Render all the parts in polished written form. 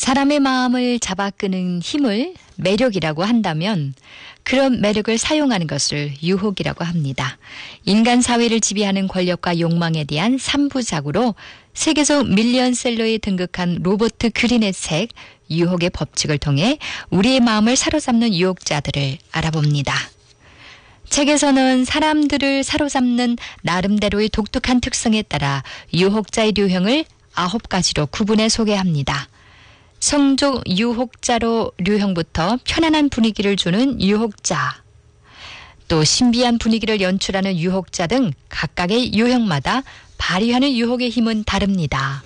사람의 마음을 잡아끄는 힘을 매력이라고 한다면 그런 매력을 사용하는 것을 유혹이라고 합니다. 인간 사회를 지배하는 권력과 욕망에 대한 3부작으로 세계에서 밀리언셀러에 등극한 로버트 그린의 책 유혹의 법칙을 통해 우리의 마음을 사로잡는 유혹자들을 알아봅니다. 책에서는 사람들을 사로잡는 나름대로의 독특한 특성에 따라 유혹자의 류형을 9가지로 구분해 소개합니다. 성적 유혹자로 류형부터 편안한 분위기를 주는 유혹자, 또 신비한 분위기를 연출하는 유혹자 등 각각의 유형마다 발휘하는 유혹의 힘은 다릅니다.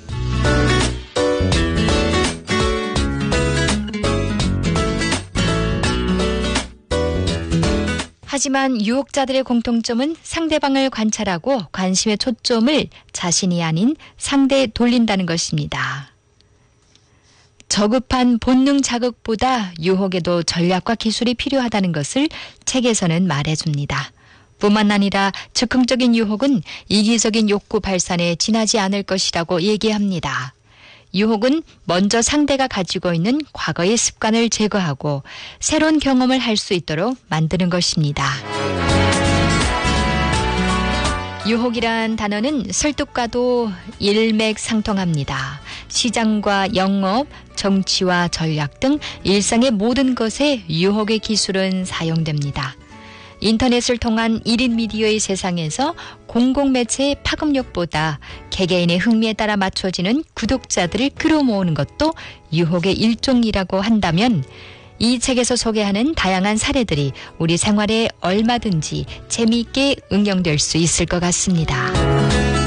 하지만 유혹자들의 공통점은 상대방을 관찰하고 관심의 초점을 자신이 아닌 상대에 돌린다는 것입니다. 저급한 본능 자극보다 유혹에도 전략과 기술이 필요하다는 것을 책에서는 말해줍니다. 뿐만 아니라 즉흥적인 유혹은 이기적인 욕구 발산에 지나지 않을 것이라고 얘기합니다. 유혹은 먼저 상대가 가지고 있는 과거의 습관을 제거하고 새로운 경험을 할 수 있도록 만드는 것입니다. 유혹이란 단어는 설득과도 일맥상통합니다. 시장과 영업, 정치와 전략 등 일상의 모든 것에 유혹의 기술은 사용됩니다. 인터넷을 통한 1인 미디어의 세상에서 공공매체의 파급력보다 개개인의 흥미에 따라 맞춰지는 구독자들을 끌어모으는 것도 유혹의 일종이라고 한다면 이 책에서 소개하는 다양한 사례들이 우리 생활에 얼마든지 재미있게 응용될 수 있을 것 같습니다.